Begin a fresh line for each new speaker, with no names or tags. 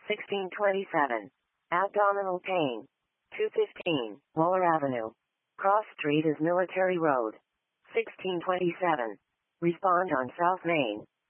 1627. Abdominal pain. 215. Waller Avenue. Cross Street is Military Road. 1627. Respond on South Main.